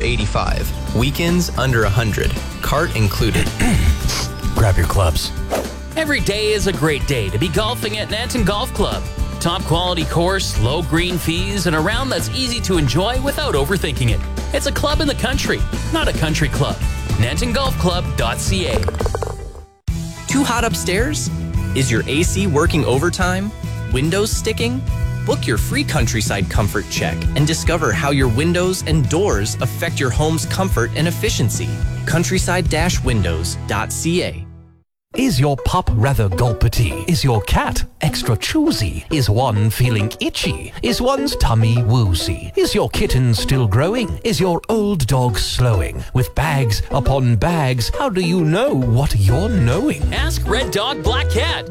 85. Weekends under 100. Cart included. Grab your clubs. Every day is a great day to be golfing at Nanton Golf Club. Top quality course, low green fees, and a round that's easy to enjoy without overthinking it. It's a club in the country, not a country club. NantonGolfClub.ca. Too hot upstairs? Is your AC working overtime? Windows sticking? Book your free Countryside Comfort Check and discover how your windows and doors affect your home's comfort and efficiency. Countryside-windows.ca. Is your pup rather gulpity? Is your cat extra choosy? Is one feeling itchy? Is one's tummy woozy? Is your kitten still growing? Is your old dog slowing? With bags upon bags, how do you know what you're knowing? Ask Red Dog Black Cat.